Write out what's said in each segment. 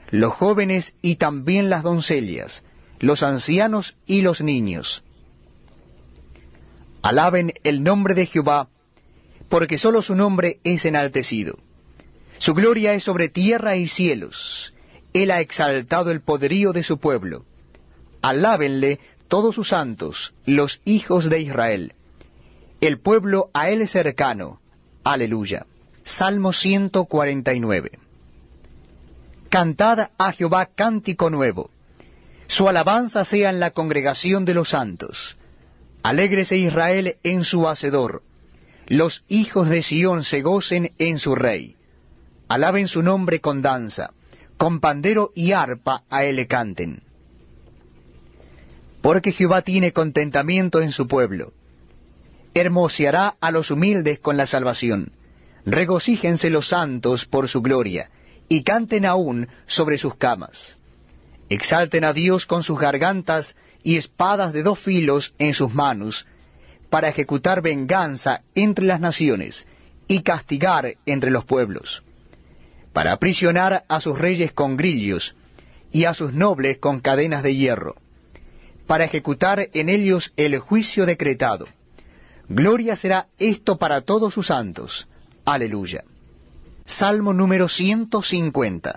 los jóvenes y también las doncellas, los ancianos y los niños. Alaben el nombre de Jehová, porque sólo su nombre es enaltecido. Su gloria es sobre tierra y cielos. Él ha exaltado el poderío de su pueblo. Alábenle todos sus santos, los hijos de Israel. El pueblo a él cercano. Aleluya. Salmo 149. Cantad a Jehová cántico nuevo. Su alabanza sea en la congregación de los santos. Alégrese Israel en su Hacedor. Los hijos de Sión se gocen en su Rey. Alaben su nombre con danza, con pandero y arpa a él le canten. Porque Jehová tiene contentamiento en su pueblo. Hermoseará a los humildes con la salvación. Regocíjense los santos por su gloria, y canten aún sobre sus camas. Exalten a Dios con sus gargantas y espadas de 2 filos en sus manos, para ejecutar venganza entre las naciones y castigar entre los pueblos, para aprisionar a sus reyes con grillos y a sus nobles con cadenas de hierro, para ejecutar en ellos el juicio decretado. Gloria será esto para todos sus santos. Aleluya. Salmo número 150.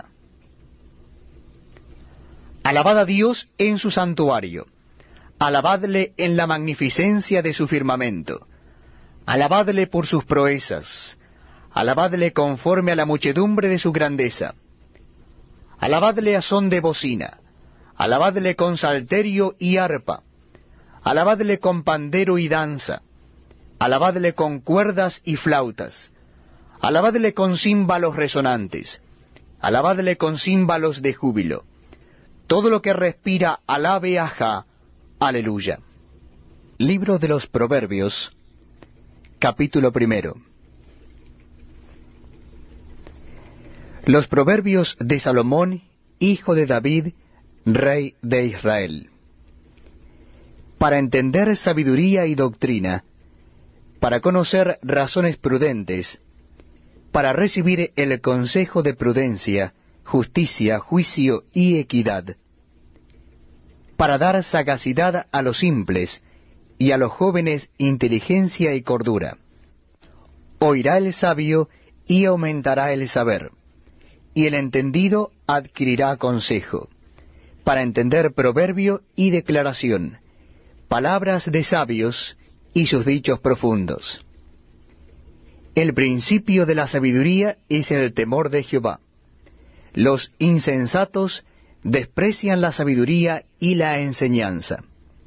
Alabad a Dios en su santuario. Alabadle en la magnificencia de su firmamento. Alabadle por sus proezas. Alabadle conforme a la muchedumbre de su grandeza. Alabadle a son de bocina. Alabadle con salterio y arpa. Alabadle con pandero y danza. Alabadle con cuerdas y flautas. Alabadle con címbalos resonantes. Alabadle con címbalos de júbilo. Todo lo que respira, alabe a Jah. Aleluya. Libro de los Proverbios, capítulo 1. Los Proverbios de Salomón, hijo de David, rey de Israel. Para entender sabiduría y doctrina, para conocer razones prudentes, para recibir el consejo de prudencia, justicia, juicio y equidad, para dar sagacidad a los simples, y a los jóvenes inteligencia y cordura. Oirá el sabio, y aumentará el saber, y el entendido adquirirá consejo, para entender proverbio y declaración, palabras de sabios, y sus dichos profundos. El principio de la sabiduría es el temor de Jehová. Los insensatos desprecian la sabiduría y la enseñanza.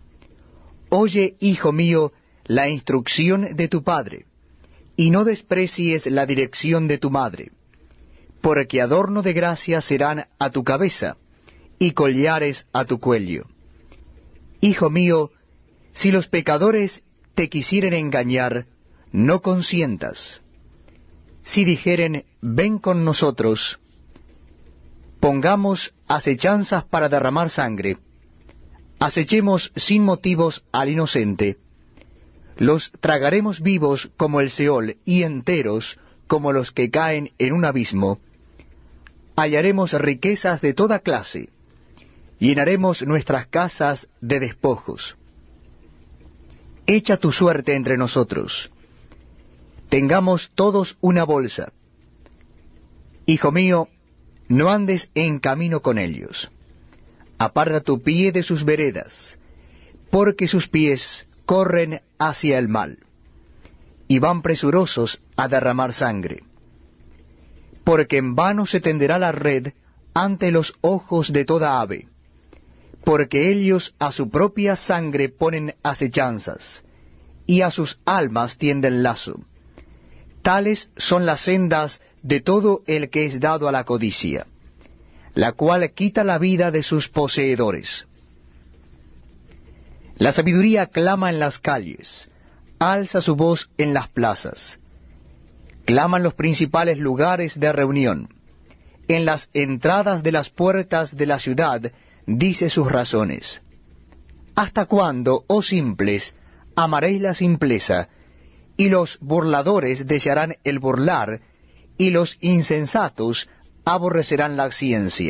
Oye, hijo mío, la instrucción de tu padre, y no desprecies la dirección de tu madre, porque adorno de gracia serán a tu cabeza, y collares a tu cuello. Hijo mío, si los pecadores te quisieren engañar, no consientas. Si dijeren, ven con nosotros, pongamos acechanzas para derramar sangre, acechemos sin motivos al inocente, los tragaremos vivos como el Seol y enteros como los que caen en un abismo, hallaremos riquezas de toda clase, llenaremos nuestras casas de despojos. Echa tu suerte entre nosotros, tengamos todos una bolsa. Hijo mío, no andes en camino con ellos. Aparta tu pie de sus veredas, porque sus pies corren hacia el mal, y van presurosos a derramar sangre. Porque en vano se tenderá la red ante los ojos de toda ave, porque ellos a su propia sangre ponen acechanzas, y a sus almas tienden lazo. Tales son las sendas de todo el que es dado a la codicia, la cual quita la vida de sus poseedores. La sabiduría clama en las calles, alza su voz en las plazas. Claman los principales lugares de reunión. En las entradas de las puertas de la ciudad dice sus razones. ¿Hasta cuándo, oh simples, amaréis la simpleza, y los burladores desearán el burlar, y los insensatos aborrecerán la ciencia?